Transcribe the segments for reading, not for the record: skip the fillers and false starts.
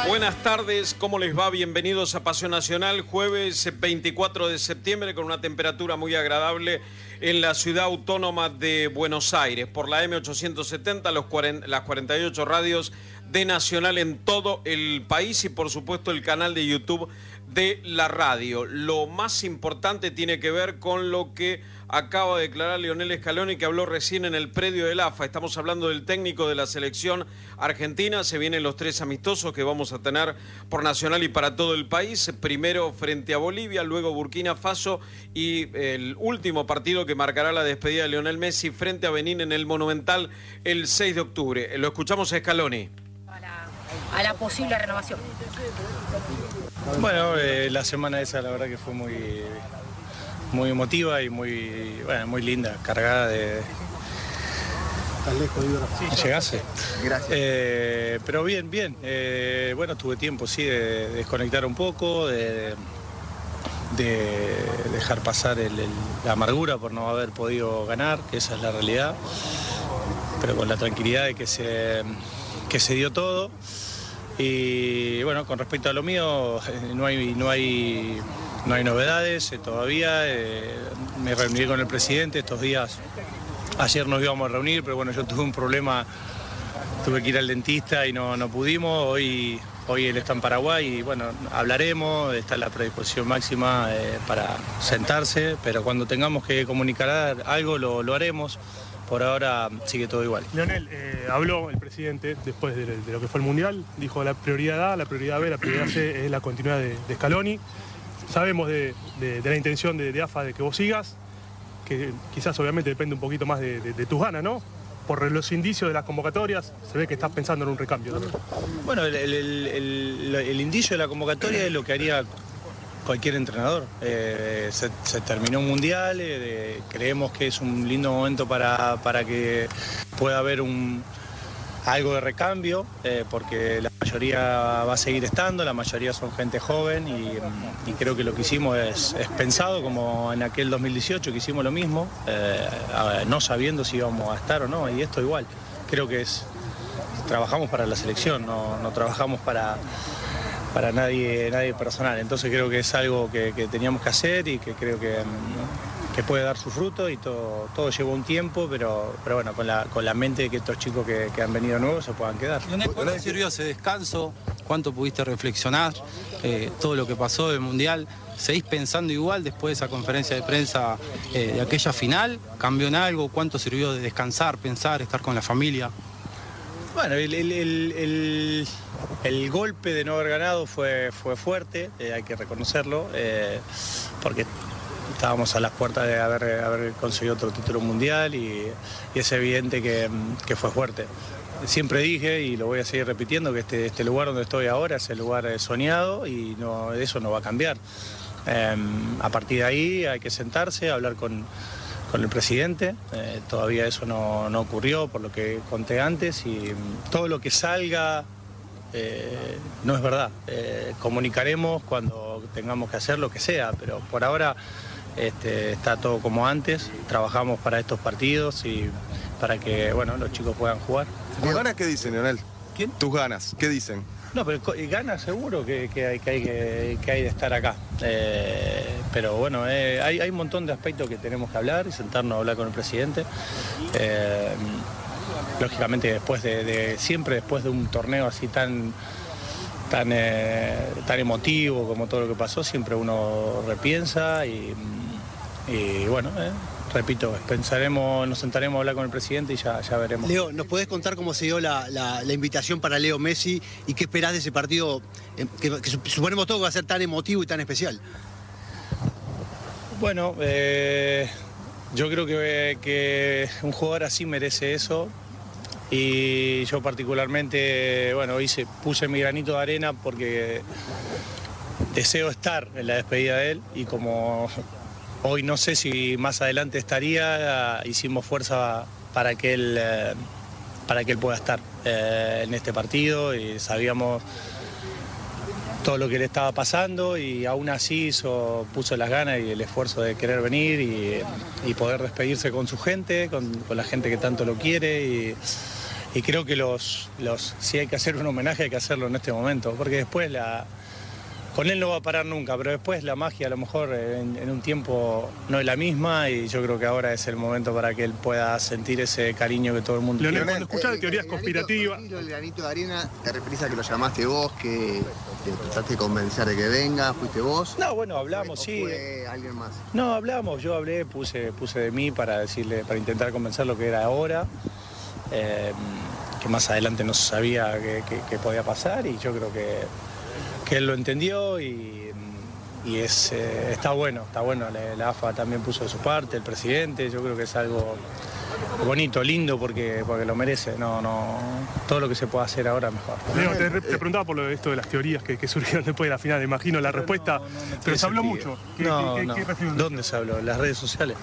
Buenas tardes, ¿cómo les va? Bienvenidos a Pasión Nacional, jueves 24 de septiembre con una temperatura muy agradable en la ciudad autónoma de Buenos Aires. Por la M870, las 48 radios de Nacional en todo el país y por supuesto el canal de YouTube de la radio. Lo más importante tiene que ver con lo que acaba de declarar Lionel Scaloni, que habló recién en el predio del AFA. Estamos hablando del técnico de la selección argentina. Se vienen los 3 amistosos que vamos a tener por Nacional y para todo el país. Primero frente a Bolivia, luego Burkina Faso y el último partido que marcará la despedida de Lionel Messi frente a Benín en el Monumental el 6 de octubre. Lo escuchamos a Scaloni. A la posible renovación. Bueno, la semana esa la verdad que fue muy emotiva y muy linda, cargada de... ¿Estás lejos, Igor? Sí, llegase. Gracias. Pero bien. Bueno, tuve tiempo, sí, de desconectar un poco, de dejar pasar la amargura por no haber podido ganar, que esa es la realidad, pero con la tranquilidad de que se dio todo. Y bueno, con respecto a lo mío, no hay novedades todavía. Me reuní con el presidente estos días. Ayer nos íbamos a reunir, pero bueno, yo tuve un problema, tuve que ir al dentista y no pudimos. Hoy él está en Paraguay y bueno, hablaremos, está la predisposición máxima para sentarse, pero cuando tengamos que comunicar algo lo haremos. Por ahora sigue todo igual. Lionel, habló el presidente después de lo que fue el Mundial, dijo la prioridad A, la prioridad B, la prioridad C es la continuidad de Scaloni. Sabemos de la intención de AFA de que vos sigas, que quizás obviamente depende un poquito más de tus ganas, ¿no? Por los indicios de las convocatorias, se ve que estás pensando en un recambio también. Bueno, el indicio de la convocatoria es lo que haría cualquier entrenador. Se terminó un mundial, creemos que es un lindo momento para que pueda haber algo de recambio, porque la mayoría va a seguir estando, la mayoría son gente joven y creo que lo que hicimos es pensado como en aquel 2018 que hicimos lo mismo, no sabiendo si íbamos a estar o no, y esto igual. Creo que trabajamos para la selección, no trabajamos para nadie personal. Entonces creo que es algo que teníamos que hacer y que creo que puede dar su fruto y todo llevó un tiempo, pero bueno, con la mente de que estos chicos que han venido nuevos se puedan quedar. ¿Cuánto sirvió ese descanso? ¿Cuánto pudiste reflexionar? Todo lo que pasó del Mundial. ¿Seguís pensando igual después de esa conferencia de prensa de aquella final? ¿Cambió en algo? ¿Cuánto sirvió de descansar, pensar, estar con la familia? Bueno, el golpe de no haber ganado fue fuerte, hay que reconocerlo, porque estábamos a las puertas de haber conseguido otro título mundial y es evidente que fue fuerte. Siempre dije, y lo voy a seguir repitiendo, que este lugar donde estoy ahora es el lugar soñado y eso no va a cambiar. A partir de ahí hay que sentarse, hablar con el presidente, todavía eso no ocurrió por lo que conté antes y todo lo que salga no es verdad. Comunicaremos cuando tengamos que hacer lo que sea, pero por ahora está todo como antes, trabajamos para estos partidos y para que bueno, los chicos puedan jugar. ¿Tus ganas qué dicen, Lionel? ¿Quién? ¿Tus ganas qué dicen? No, pero ganas seguro que hay de estar acá. Pero bueno, hay un montón de aspectos que tenemos que hablar y sentarnos a hablar con el presidente. Lógicamente siempre después de un torneo así tan emotivo como todo lo que pasó, siempre uno repiensa y bueno, repito, nos sentaremos a hablar con el presidente y ya veremos. Leo, ¿nos podés contar cómo se dio la invitación para Leo Messi y qué esperás de ese partido que suponemos todo que va a ser tan emotivo y tan especial? Bueno, yo creo que un jugador así merece eso y yo particularmente, bueno, puse mi granito de arena porque deseo estar en la despedida de él y como hoy no sé si más adelante estaría, hicimos fuerza para que él pueda estar en este partido y sabíamos todo lo que le estaba pasando y aún así puso las ganas y el esfuerzo de querer venir y poder despedirse con su gente, con la gente que tanto lo quiere creo que si hay que hacer un homenaje hay que hacerlo en este momento, porque después con él no va a parar nunca, pero después la magia a lo mejor en un tiempo no es la misma y yo creo que ahora es el momento para que él pueda sentir ese cariño que todo el mundo Leonel, tiene. cuando escuchás teorías conspirativas... El granito de arena, ¿te referís a que lo llamaste vos, que te trataste de convencer de que venga, fuiste vos? No, bueno, hablamos, sí. ¿Fue alguien más? No, hablamos, yo hablé, puse de mí para intentar convencer lo que era ahora, que más adelante no se sabía que podía pasar y yo creo que él lo entendió y está bueno, la AFA también puso de su parte, el presidente, yo creo que es algo bonito, lindo, porque lo merece, todo lo que se pueda hacer ahora mejor. Leo, te preguntaba por esto de las teorías que surgieron después de la final, imagino la respuesta, pero se habló mucho. ¿Qué ¿Dónde se habló? ¿En las redes sociales?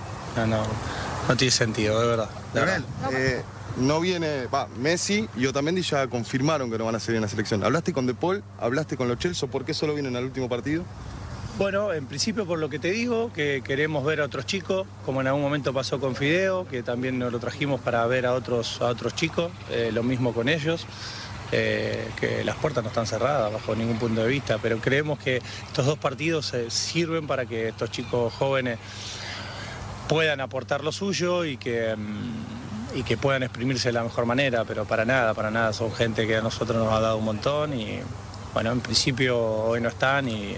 No tiene sentido, de verdad. Leonel, no viene, Messi y Otamendi ya confirmaron que no van a seguir en la selección. ¿Hablaste con De Paul? ¿Hablaste con Lo Celso? ¿Por qué solo vienen al último partido? Bueno, en principio por lo que te digo, que queremos ver a otros chicos, como en algún momento pasó con Fideo, que también nos lo trajimos para ver a otros chicos, lo mismo con ellos, que las puertas no están cerradas bajo ningún punto de vista, pero creemos que estos 2 partidos sirven para que estos chicos jóvenes puedan aportar lo suyo y que puedan exprimirse de la mejor manera, pero para nada, son gente que a nosotros nos ha dado un montón y bueno, en principio hoy no están y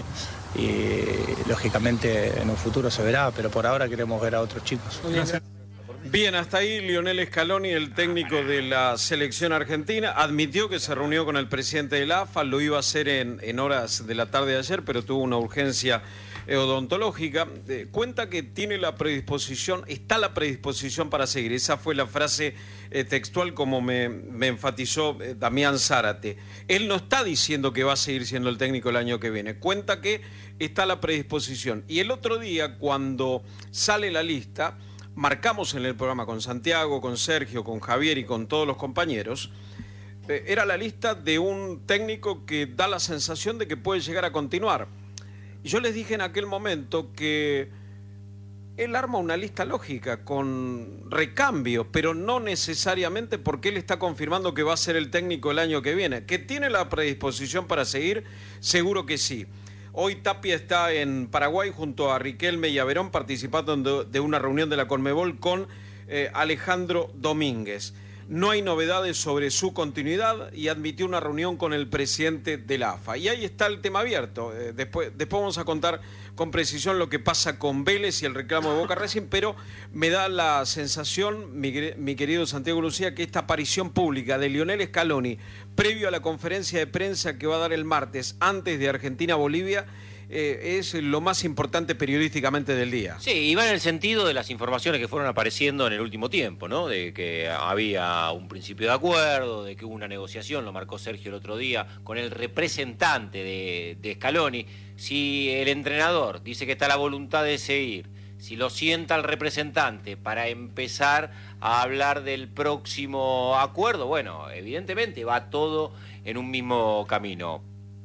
lógicamente en un futuro se verá, pero por ahora queremos ver a otros chicos. Bien, hasta ahí Lionel Scaloni, el técnico de la selección argentina, admitió que se reunió con el presidente de la AFA, lo iba a hacer en horas de la tarde de ayer, pero tuvo una urgencia odontológica. Cuenta que tiene está la predisposición para seguir. Esa fue la frase textual como me enfatizó Damián Zárate. Él no está diciendo que va a seguir siendo el técnico el año que viene. Cuenta que está la predisposición. Y el otro día, cuando sale la lista, marcamos en el programa con Santiago, con Sergio, con Javier y con todos los compañeros, era la lista de un técnico que da la sensación de que puede llegar a continuar. Y yo les dije en aquel momento que él arma una lista lógica con recambio, pero no necesariamente porque él está confirmando que va a ser el técnico el año que viene. ¿Que tiene la predisposición para seguir? Seguro que sí. Hoy Tapia está en Paraguay junto a Riquelme y a Verón participando de una reunión de la Conmebol con Alejandro Domínguez. No hay novedades sobre su continuidad y admitió una reunión con el presidente de la AFA. Y ahí está el tema abierto. Después vamos a contar con precisión lo que pasa con Vélez y el reclamo de Boca Racing, pero me da la sensación, mi querido Santiago Lucía, que esta aparición pública de Lionel Scaloni, previo a la conferencia de prensa que va a dar el martes antes de Argentina-Bolivia, es lo más importante periodísticamente del día. Sí, y va en el sentido de las informaciones que fueron apareciendo en el último tiempo, ¿no? De que había un principio de acuerdo, de que hubo una negociación, lo marcó Sergio el otro día, con el representante de Scaloni. Si el entrenador dice que está la voluntad de seguir, si lo sienta el representante para empezar a hablar del próximo acuerdo, bueno, evidentemente va todo en un mismo camino.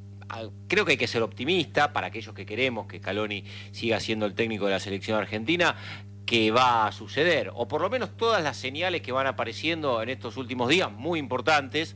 Creo que hay que ser optimista para aquellos que queremos que Scaloni siga siendo el técnico de la selección argentina, que va a suceder, o por lo menos todas las señales que van apareciendo en estos últimos días, muy importantes,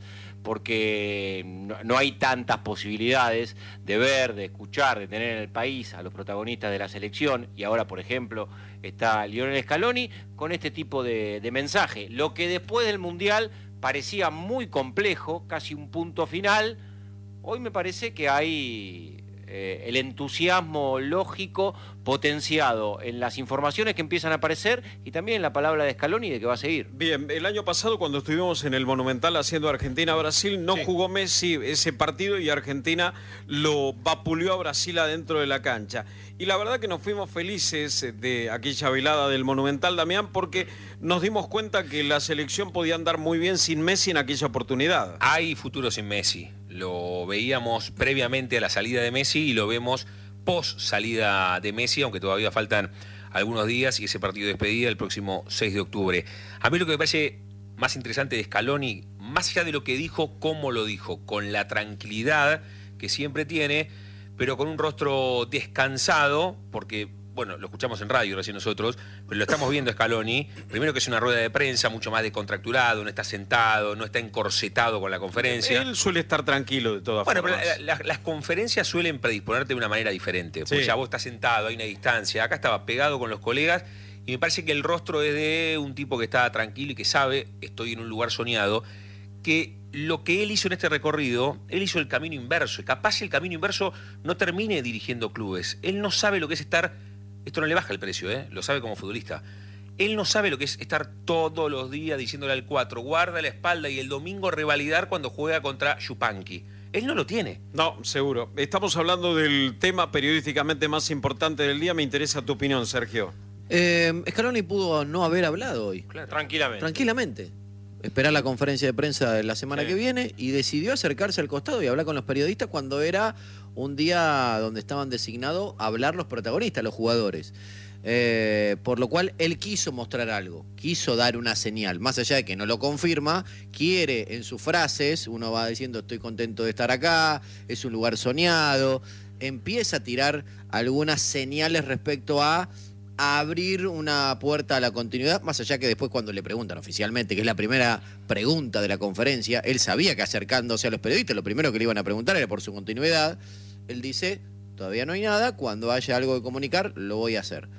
porque no hay tantas posibilidades de ver, de escuchar, de tener en el país a los protagonistas de la selección, y ahora, por ejemplo, está Lionel Scaloni con este tipo de mensaje. Lo que después del Mundial parecía muy complejo, casi un punto final, hoy me parece que hay el entusiasmo lógico potenciado en las informaciones que empiezan a aparecer y también en la palabra de Scaloni de que va a seguir. Bien, el año pasado cuando estuvimos en el Monumental haciendo Argentina-Brasil, no jugó Messi ese partido y Argentina lo vapuleó a Brasil adentro de la cancha. Y la verdad que nos fuimos felices de aquella velada del Monumental, Damián, porque nos dimos cuenta que la selección podía andar muy bien sin Messi en aquella oportunidad. Hay futuro sin Messi. Lo veíamos previamente a la salida de Messi y lo vemos post salida de Messi, aunque todavía faltan algunos días y ese partido de despedida el próximo 6 de octubre. A mí lo que me parece más interesante de Scaloni, más allá de lo que dijo, cómo lo dijo, con la tranquilidad que siempre tiene, pero con un rostro descansado, porque bueno, lo escuchamos en radio recién nosotros, pero lo estamos viendo a Scaloni, primero que es una rueda de prensa mucho más descontracturado, no está sentado, no está encorsetado con la conferencia. Él suele estar tranquilo de todas formas. Bueno, pero las conferencias suelen predisponerte de una manera diferente, porque ya vos estás sentado, hay una distancia, acá estaba pegado con los colegas, y me parece que el rostro es de un tipo que está tranquilo y que sabe, estoy en un lugar soñado, que lo que él hizo en este recorrido, él hizo el camino inverso, y capaz el camino inverso no termine dirigiendo clubes. Él no sabe lo que es estar, esto no le baja el precio, lo sabe como futbolista. Él no sabe lo que es estar todos los días diciéndole al 4, guarda la espalda y el domingo revalidar cuando juega contra Yupanqui. Él no lo tiene. No, seguro. Estamos hablando del tema periodísticamente más importante del día. Me interesa tu opinión, Sergio. Scaloni pudo no haber hablado hoy. Claro. Tranquilamente. Esperar la conferencia de prensa de la semana que viene y decidió acercarse al costado y hablar con los periodistas cuando era un día donde estaban designados a hablar los protagonistas, los jugadores. Por lo cual él quiso mostrar algo, quiso dar una señal, más allá de que no lo confirma, quiere en sus frases, uno va diciendo estoy contento de estar acá, es un lugar soñado, empieza a tirar algunas señales respecto a abrir una puerta a la continuidad, más allá que después cuando le preguntan oficialmente, que es la primera pregunta de la conferencia, él sabía que acercándose a los periodistas lo primero que le iban a preguntar era por su continuidad. Él dice, todavía no hay nada, cuando haya algo que comunicar lo voy a hacer.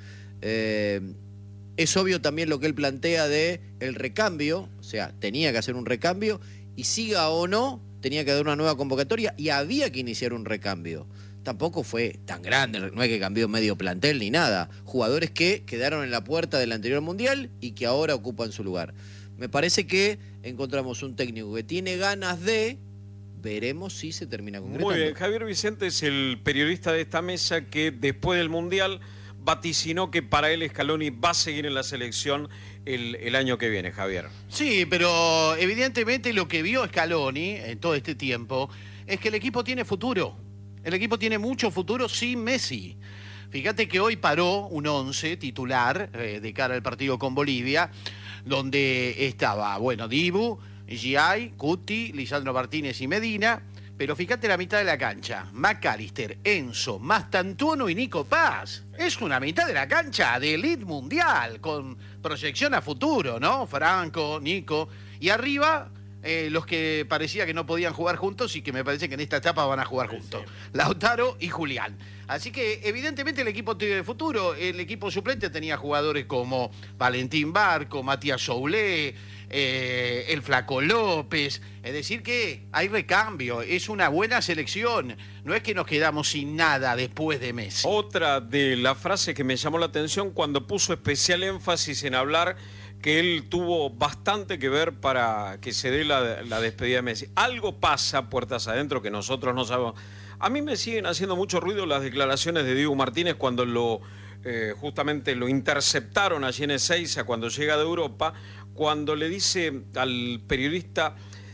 Es obvio también lo que él plantea de el recambio, o sea, tenía que hacer un recambio y siga o no, tenía que dar una nueva convocatoria y había que iniciar un recambio. Tampoco fue tan grande, no es que cambió medio plantel ni nada. Jugadores que quedaron en la puerta del anterior mundial y que ahora ocupan su lugar. Me parece que encontramos un técnico que tiene ganas de... Veremos si se termina concretando. Muy bien, Javier Vicente es el periodista de esta mesa que después del mundial vaticinó que para él Scaloni va a seguir en la selección el año que viene, Javier. Sí, pero evidentemente lo que vio Scaloni en todo este tiempo es que el equipo tiene futuro. El equipo tiene mucho futuro sin Messi. Fíjate que hoy paró un 11 titular de cara al partido con Bolivia, donde estaba, bueno, Dibu, Giai, Cuti, Lisandro Martínez y Medina, pero fíjate la mitad de la cancha, McAllister, Enzo, Mastantuono y Nico Paz. Es una mitad de la cancha de elite mundial, con proyección a futuro, ¿no? Franco, Nico, y arriba... los que parecía que no podían jugar juntos y que me parece que en esta etapa van a jugar juntos. Lautaro y Julián. Así que evidentemente el equipo tiene futuro. El equipo suplente tenía jugadores como Valentín Barco, Matías Soulé, el Flaco López. Es decir que hay recambio. Es una buena selección. No es que nos quedamos sin nada después de Messi. Otra de las frases que me llamó la atención cuando puso especial énfasis en hablar que él tuvo bastante que ver para que se dé la despedida de Messi. Algo pasa puertas adentro que nosotros no sabemos. A mí me siguen haciendo mucho ruido las declaraciones de Diego Martínez cuando justamente lo interceptaron allí en Ezeiza cuando llega de Europa, cuando le dice al periodista,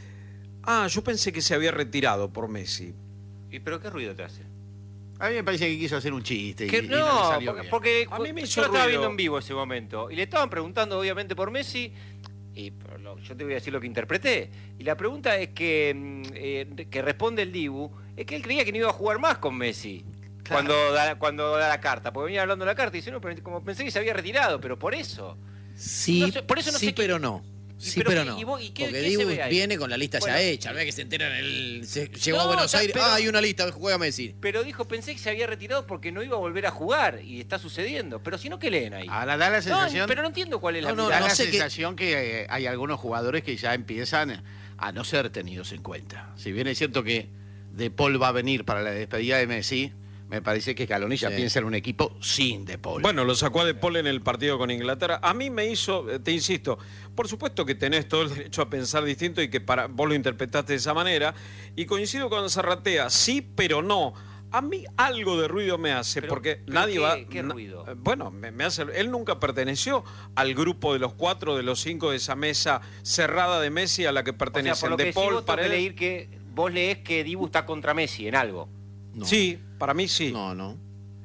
yo pensé que se había retirado por Messi. ¿Y pero qué ruido te hace? A mí me parece que quiso hacer un chiste. No, le salió bien. porque a mí me hizo yo lo estaba ruido. viendo en vivo ese momento y le estaban preguntando obviamente por Messi y yo te voy a decir lo que interpreté. Y la pregunta es que responde el Dibu, es que él creía que no iba a jugar más con Messi. Claro. Cuando da la carta, porque venía hablando de la carta y dice, no, pero como pensé que se había retirado, pero por eso. Sí, no sé, por eso no sí, sé pero no. Sí, pero no. Porque Dibu viene con la lista ya hecha, no es que se enteran llegó a Buenos Aires, hay una lista, juega Messi. Pero dijo, pensé que se había retirado porque no iba a volver a jugar y está sucediendo. Pero si no, ¿qué leen ahí? Ahora da la sensación... pero no entiendo cuál es la da la sensación que hay algunos jugadores que ya empiezan a no ser tenidos en cuenta. Si bien es cierto que De Paul va a venir para la despedida de Messi, me parece que Scaloni ya piensa en un equipo sin De Paul. Bueno, lo sacó a De Paul en el partido con Inglaterra. A mí me hizo, te insisto, por supuesto que tenés todo el derecho a pensar distinto y que vos lo interpretaste de esa manera. Y coincido con Zarratea, sí, pero no. A mí algo de ruido me hace, porque nadie va... ¿Qué ruido? Bueno, me hace... Él nunca perteneció al grupo de los 4, de los 5 de esa mesa cerrada de Messi a la que pertenecen. O sea, por lo De que Paul, vos leés que Dibu está contra Messi en algo. No. Sí, para mí sí. No,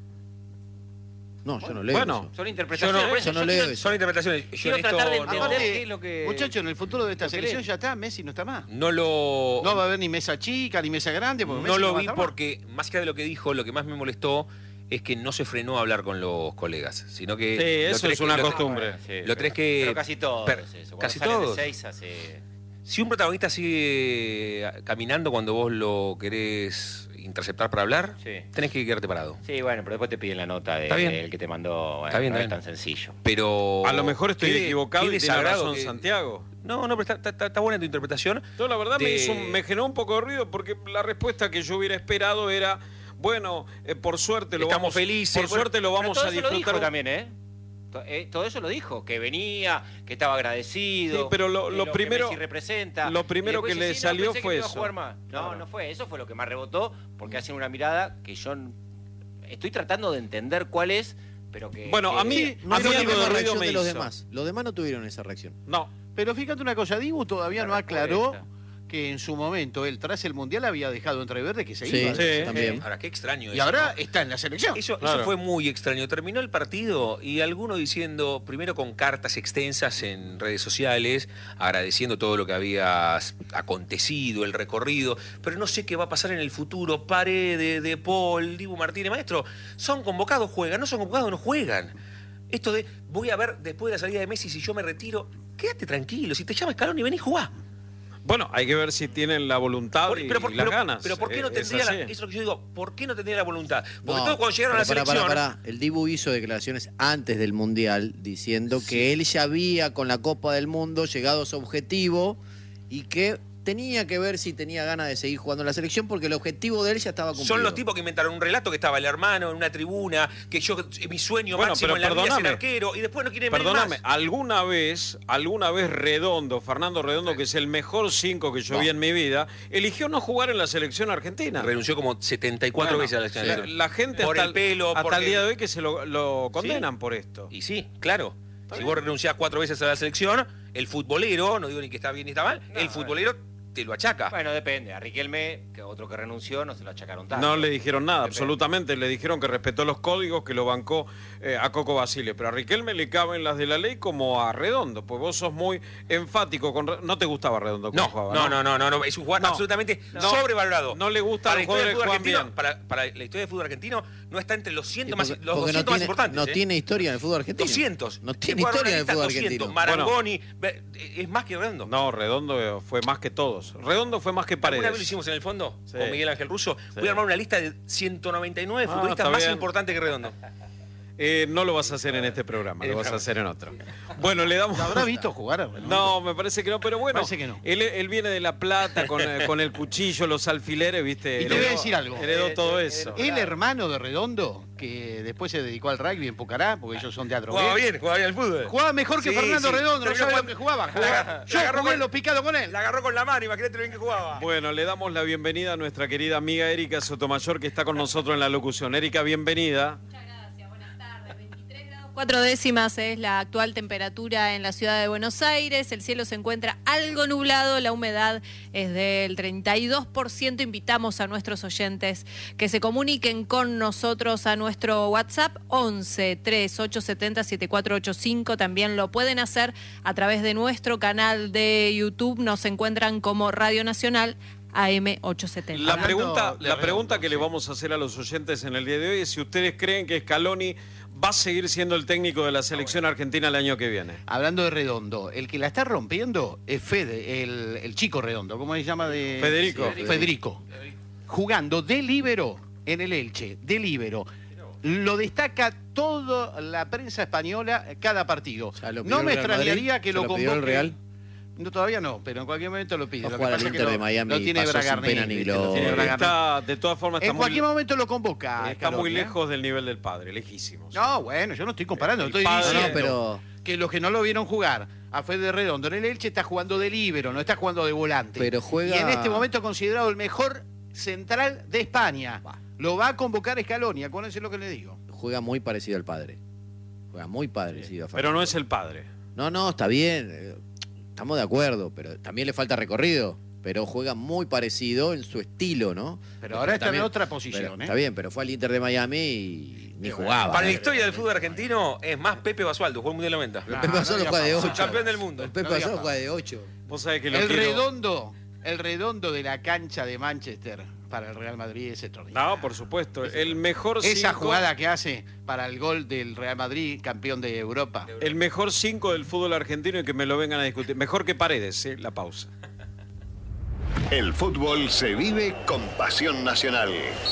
yo no leo bueno, eso. Son interpretaciones. Yo no leo eso. Son interpretaciones. Quiero tratar de entender qué es lo que... Muchachos, en el futuro de esta selección ya está, Messi no está más. No va a haber ni mesa chica, ni mesa grande. No lo vi porque, más allá de lo que dijo, lo que más me molestó es que no se frenó a hablar con los colegas, sino que... Sí, eso es una costumbre. Lo tenés que... Pero casi todos. Casi todos. Si un protagonista sigue caminando cuando vos lo querés interceptar para hablar, tenés que quedarte parado. Sí, bueno, pero después te piden la nota del que te mandó. Bueno, Está bien, no es tan sencillo. Pero a lo mejor estoy equivocado y tiene razón Santiago. No, pero está buena tu interpretación. No, la verdad me generó un poco de ruido porque la respuesta que yo hubiera esperado era, bueno, por suerte lo Estamos felices. Por suerte lo vamos a disfrutar. Lo dijo también, todo eso lo dijo, que venía, que estaba agradecido. Sí, pero lo primero, que representa. Lo primero que le salió fue eso. No fue eso, fue lo que más rebotó, porque hacen una mirada que yo estoy tratando de entender cuál es, pero que... Bueno, a mí algo de ruido me hizo. Los demás no tuvieron esa reacción. No. Pero fíjate una cosa, Dibu todavía no aclaró que en su momento él tras el Mundial había dejado entrever de que se iba. Sí, también. Ahora, qué extraño Y eso, ahora ¿no? está en la selección. Eso fue muy extraño. Terminó el partido y alguno diciendo, primero con cartas extensas en redes sociales, agradeciendo todo lo que había acontecido, el recorrido, pero no sé qué va a pasar en el futuro. Paredes, De Paul, Dibu Martínez, maestro, son convocados, juegan, no son convocados, no juegan. Esto de, voy a ver después de la salida de Messi si yo me retiro, quédate tranquilo, si te llama Scaloni, ven y jugá. Bueno, hay que ver si tienen la voluntad y las ganas. Pero ¿por qué no tendría eso es lo que yo digo, ¿por qué no tendría la voluntad? Porque todos cuando llegaron a la selección... El Dibu hizo declaraciones antes del Mundial diciendo que él ya había con la Copa del Mundo llegado a su objetivo y que tenía que ver si tenía ganas de seguir jugando en la selección porque el objetivo de él ya estaba cumplido. Son los tipos que inventaron un relato que estaba el hermano en una tribuna, que mi sueño máximo en la vida es ser arquero y después no quieren venir más. Perdóname, alguna vez Redondo, Fernando Redondo, que es el mejor 5 que yo vi en mi vida, eligió no jugar en la selección argentina. Renunció como 74 veces a la selección. La gente por el pelo, hasta el día de hoy que se lo condenan por esto. Y sí, claro. Si vos renunciás 4 veces a la selección, el futbolero, no digo ni que está bien ni está mal, el futbolero te lo achaca. Bueno, depende. A Riquelme, que otro que renunció, no se lo achacaron tanto. No le dijeron nada, absolutamente. Le dijeron que respetó los códigos, que lo bancó a Coco Basile. Pero a Riquelme le caben las de la ley como a Redondo. Pues vos sos muy enfático con... ¿No te gustaba Redondo como jugaba? No. Es un jugador absolutamente sobrevalorado. No le gusta los jugadores que juegan bien. Para la historia del fútbol argentino no está entre los 100 más importantes. No tiene historia en el fútbol argentino. 200. No tiene historia en el fútbol argentino. Marangoni, es más que Redondo. No, Redondo fue más que todos. Redondo fue más que Paredes. ¿Alguna vez lo hicimos en el fondo? Con Miguel Ángel Russo. Voy a armar una lista de 199 futbolistas más importantes que Redondo. No lo vas a hacer en este programa, lo vas a hacer en otro. Bueno, le damos... ¿Lo habrá visto jugar? No, me parece que no, pero bueno. Parece que no. Él viene de La Plata con el cuchillo, los alfileres, ¿viste? Y te voy a decir algo. Heredó todo eso. El hermano de Redondo, que después se dedicó al rugby en Pucará, porque ellos son teatro. Jugaba bien al fútbol. Jugaba mejor que Fernando Redondo, no sabía lo que jugaba. Yo jugué los picados con él. La agarró con la mano, imagínate lo bien que jugaba. Bueno, le damos la bienvenida a nuestra querida amiga Erika Sotomayor, que está con nosotros en la locución. Erika, bienvenida. 4 décimas es la actual temperatura en la ciudad de Buenos Aires. El cielo se encuentra algo nublado, la humedad es del 32%. Invitamos a nuestros oyentes que se comuniquen con nosotros a nuestro WhatsApp 11 3870 7485. También lo pueden hacer a través de nuestro canal de YouTube. Nos encuentran como Radio Nacional AM870. La pregunta que le vamos a hacer a los oyentes en el día de hoy es si ustedes creen que Scaloni va a seguir siendo el técnico de la selección argentina el año que viene. Hablando de Redondo, el que la está rompiendo es Fede, el chico Redondo, ¿cómo se llama? Federico. Jugando de líbero en el Elche, de líbero. Lo destaca toda la prensa española cada partido. No me extrañaría que lo convoque. ¿El Real? No, todavía no, pero en cualquier momento lo pide. Va a jugar al Inter de Miami. Lo tiene Bragarni. De todas formas, en cualquier momento lo convoca. Está muy lejos del nivel del padre, lejísimos. No, bueno, yo no estoy comparando. Estoy diciendo que los que no lo vieron jugar a Fede Redondo en el Elche está jugando de líbero, no está jugando de volante. Pero juega... Y en este momento considerado el mejor central de España. Lo va a convocar Scaloni, acuérdense lo que le digo. Juega muy parecido al padre. Juega muy parecido a Fernando. Pero no es el padre. No, está bien. Estamos de acuerdo, pero también le falta recorrido. Pero juega muy parecido en su estilo, ¿no? Pero ahora está en otra posición, Está bien, pero fue al Inter de Miami y ni jugaba. Para la historia del fútbol argentino es más Pepe Basualdo, jugó el Mundial 90. Pepe Basualdo juega de 8. Campeón del mundo. Pepe Basualdo juega de 8. Vos sabés que el redondo de la cancha de Manchester para el Real Madrid es extraordinario. No, por supuesto. El mejor Esa 5, jugada que hace para el gol del Real Madrid, campeón de Europa. el mejor 5 del fútbol argentino y que me lo vengan a discutir. Mejor que Paredes, la pausa. El fútbol se vive con pasión nacional.